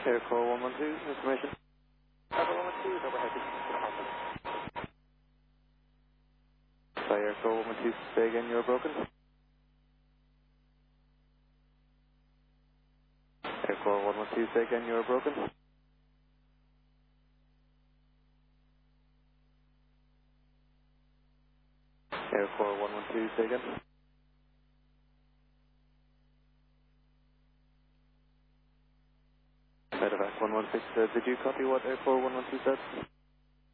Aircore 112, information. Echo 112 is overhead. Sorry, Aircore 112, say again, you're broken. Aircore 112, say again, you're broken. Aircore 112, say again. Medevac 116, did you copy what Aircore 112 said?